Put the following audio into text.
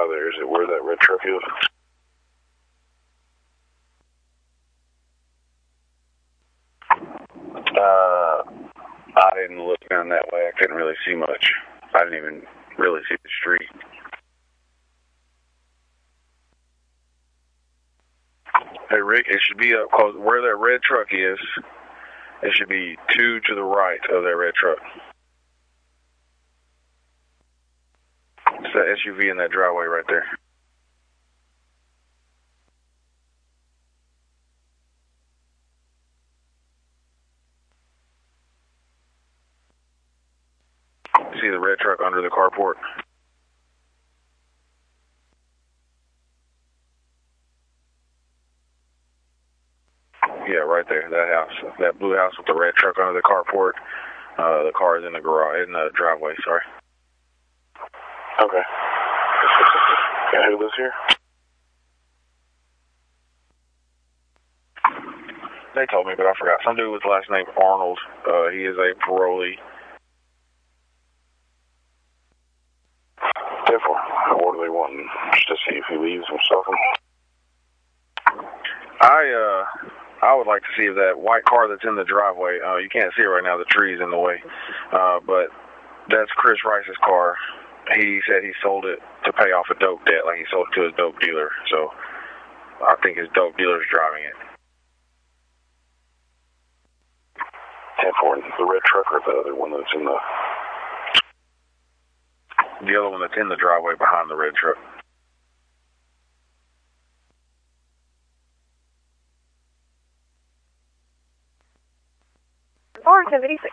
there? Is it where that red truck is? I didn't look down that way. I couldn't really see much. I didn't even really see the street. Hey, Rick, it should be up close where that red truck is. It should be 2 to the right of that red truck. It's that SUV in that driveway right there. See the red truck under the carport? Yeah, right there. That house. That blue house with the red truck under the carport. The car is in the garage, in the driveway, sorry. Okay. And who lives here? They told me, but I forgot. Some dude with the last name Arnold. He is a parolee. 10-4. What are they wanting? Just to see if he leaves himself? I would like to see if that white car that's in the driveway, you can't see it right now, the tree's in the way, but that's Chris Rice's car. He said he sold it to pay off a dope debt, like he sold it to his dope dealer, so I think his dope dealer's driving it. 10-4, the red truck or the other one that's in the other one that's in the driveway behind the red truck. Or 76.